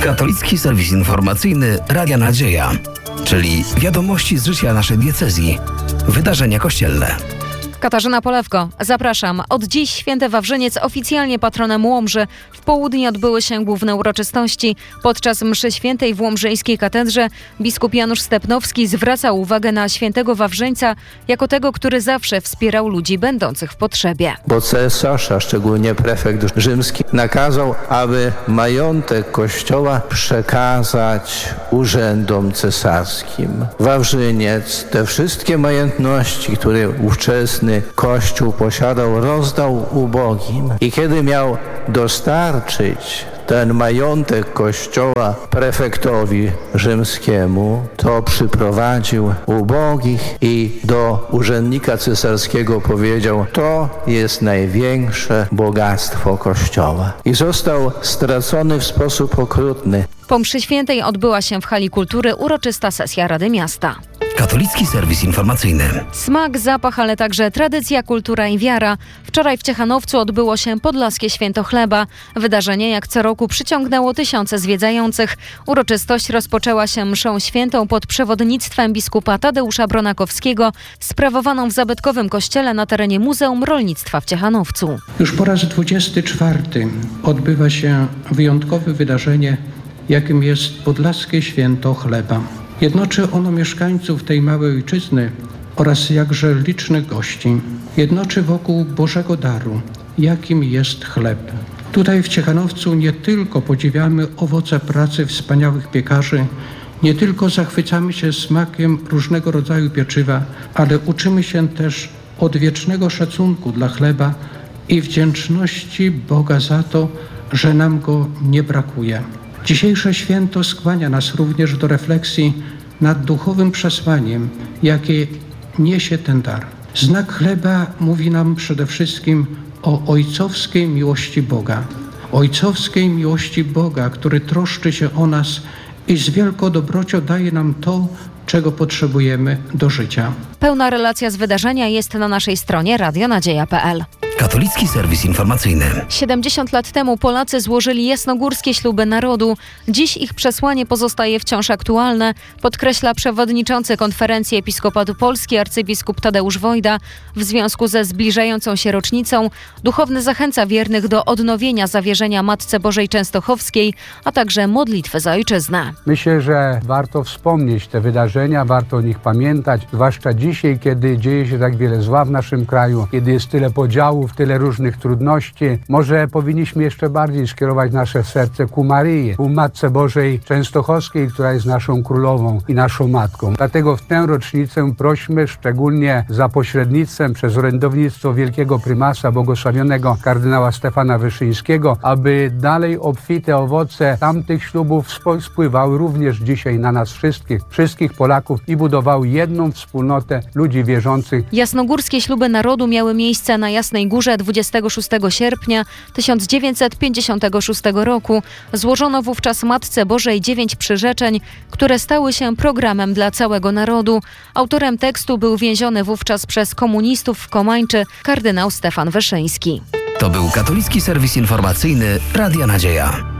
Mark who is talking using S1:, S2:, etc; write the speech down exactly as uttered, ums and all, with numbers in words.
S1: Katolicki serwis informacyjny Radia Nadzieja, czyli wiadomości z życia naszej diecezji, wydarzenia kościelne.
S2: Katarzyna Polewko, zapraszam. Od dziś święty Wawrzyniec oficjalnie patronem Łomży. W południe odbyły się główne uroczystości. Podczas mszy świętej w Łomżyńskiej katedrze biskup Janusz Stepnowski zwracał uwagę na świętego Wawrzyńca jako tego, który zawsze wspierał ludzi będących w potrzebie.
S3: Bo cesarz, a szczególnie prefekt rzymski, nakazał, aby majątek kościoła przekazać urzędom cesarskim. Wawrzyniec te wszystkie majątności, które ówczesny Kościół posiadał, rozdał ubogim. I kiedy miał dostarczyć ten majątek Kościoła prefektowi rzymskiemu, to przyprowadził ubogich i do urzędnika cesarskiego powiedział: to jest największe bogactwo Kościoła. I został stracony w sposób okrutny.
S2: Po mszy świętej odbyła się w hali kultury uroczysta sesja Rady Miasta.
S1: Katolicki serwis informacyjny.
S2: Smak, zapach, ale także tradycja, kultura i wiara. Wczoraj w Ciechanowcu odbyło się Podlaskie Święto Chleba. Wydarzenie jak co roku przyciągnęło tysiące zwiedzających. Uroczystość rozpoczęła się mszą świętą pod przewodnictwem biskupa Tadeusza Bronakowskiego, sprawowaną w zabytkowym kościele na terenie Muzeum Rolnictwa w Ciechanowcu.
S4: Już po raz dwudziesty czwarty odbywa się wyjątkowe wydarzenie, jakim jest Podlaskie Święto Chleba. Jednoczy ono mieszkańców tej małej ojczyzny oraz jakże licznych gości. Jednoczy wokół Bożego daru, jakim jest chleb. Tutaj w Ciechanowcu nie tylko podziwiamy owoce pracy wspaniałych piekarzy, nie tylko zachwycamy się smakiem różnego rodzaju pieczywa, ale uczymy się też odwiecznego szacunku dla chleba i wdzięczności Boga za to, że nam go nie brakuje. Dzisiejsze święto skłania nas również do refleksji nad duchowym przesłaniem, jakie niesie ten dar. Znak chleba mówi nam przede wszystkim o ojcowskiej miłości Boga. Ojcowskiej miłości Boga, który troszczy się o nas i z wielką dobrocią daje nam to, czego potrzebujemy do życia.
S2: Pełna relacja z wydarzenia jest na naszej stronie radionadzieja kropka p l.
S1: Katolicki serwis informacyjny.
S2: siedemdziesiąt lat temu Polacy złożyli jasnogórskie śluby narodu. Dziś ich przesłanie pozostaje wciąż aktualne, podkreśla przewodniczący Konferencji Episkopatu Polski arcybiskup Tadeusz Wojda. W związku ze zbliżającą się rocznicą duchowny zachęca wiernych do odnowienia zawierzenia Matce Bożej Częstochowskiej, a także modlitwy za ojczyznę.
S5: Myślę, że warto wspomnieć te wydarzenia, warto o nich pamiętać, zwłaszcza dzisiaj, kiedy dzieje się tak wiele zła w naszym kraju, kiedy jest tyle podziałów, tyle różnych trudności. Może powinniśmy jeszcze bardziej skierować nasze serce ku Maryi, ku Matce Bożej Częstochowskiej, która jest naszą królową i naszą matką. Dlatego w tę rocznicę prośmy szczególnie za pośrednictwem przez orędownictwo wielkiego prymasa, błogosławionego kardynała Stefana Wyszyńskiego, aby dalej obfite owoce tamtych ślubów spływały również dzisiaj na nas wszystkich, wszystkich Polaków i budowały jedną wspólnotę ludzi wierzących.
S2: Jasnogórskie śluby narodu miały miejsce na Jasnej Górze dwudziestego szóstego sierpnia tysiąc dziewięćset pięćdziesiątego szóstego roku. Złożono wówczas Matce Bożej dziewięć przyrzeczeń, które stały się programem dla całego narodu. Autorem tekstu był więziony wówczas przez komunistów w Komańczy kardynał Stefan Wyszyński.
S1: To był katolicki serwis informacyjny Radia Nadzieja.